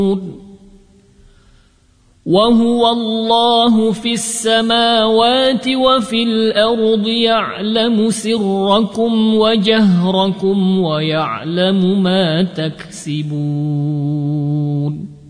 وهو الله في السماوات وفي الأرض يعلم سركم وجهركم ويعلم ما تكسبون